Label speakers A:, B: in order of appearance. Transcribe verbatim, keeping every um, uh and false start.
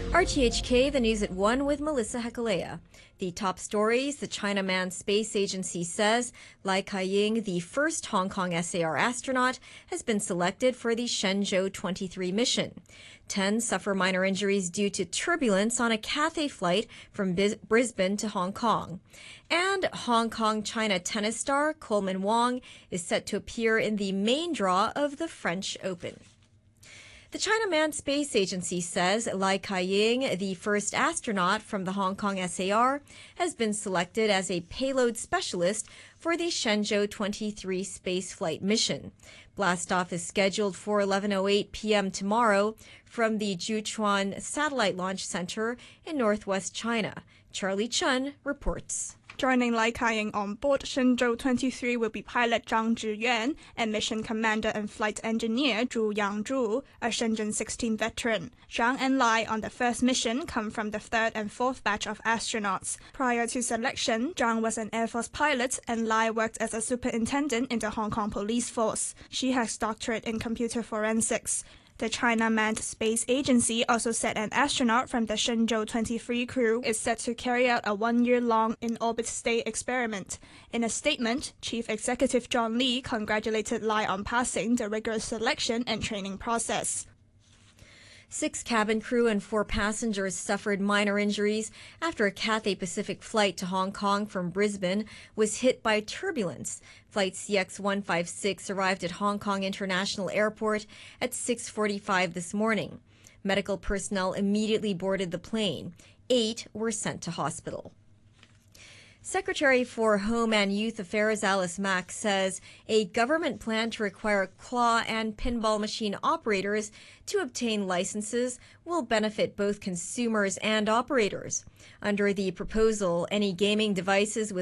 A: R T H K, the news at one with Melissa Hekalea. The top stories: the China Manned Space Agency says Lai Ka-ying, the first Hong Kong S A R astronaut, has been selected for the Shenzhou twenty-three mission. Ten suffer minor injuries due to turbulence on a Cathay flight from Bis- Brisbane to Hong Kong. And Hong Kong-China tennis star Coleman Wong is set to appear in the main draw of the French Open. The China Manned Space Agency says Lai Ka-ying, the first astronaut from the Hong Kong S A R, has been selected as a payload specialist for the Shenzhou twenty-three spaceflight mission. Blastoff is scheduled for eleven oh eight p.m. tomorrow from the Jiuquan Satellite Launch Center in northwest China. Charlie Chun reports.
B: Joining Lai Ka-ying on board Shenzhou twenty-three will be pilot Zhang Zhiyuan and mission commander and flight engineer Zhu Yangzhu, a Shenzhen sixteen veteran. Zhang and Lai on the first mission come from the third and fourth batch of astronauts. Prior to selection, Zhang was an Air Force pilot and Lai worked as a superintendent in the Hong Kong Police Force. She has doctorate in computer forensics. The China Manned Space Agency also said an astronaut from the Shenzhou twenty-three crew is set to carry out a one-year-long in-orbit stay experiment. In a statement, Chief Executive John Lee congratulated Lai on passing the rigorous selection and training process.
A: Six cabin crew and four passengers suffered minor injuries after a Cathay Pacific flight to Hong Kong from Brisbane was hit by turbulence. Flight C X one fifty-six arrived at Hong Kong International Airport at six forty-five this morning. Medical personnel immediately boarded the plane. Eight were sent to hospital. Secretary for Home and Youth Affairs Alice Mak says a government plan to require claw and pinball machine operators to obtain licenses will benefit both consumers and operators. Under the proposal, any gaming devices with